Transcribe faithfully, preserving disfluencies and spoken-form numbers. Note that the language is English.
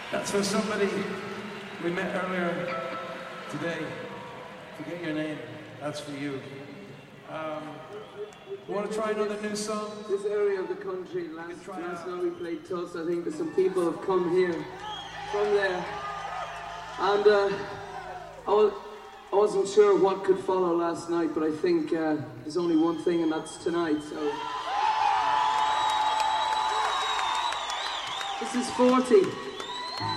That's for somebody we met earlier today. Forget your name. That's for you. Um, you want to try another new song? This area of the country, last, last night we played Tulsa. I think that some people have come here from there. And uh, I, was, I wasn't sure what could follow last night, but I think uh, there's only one thing, and that's tonight. So this is forty.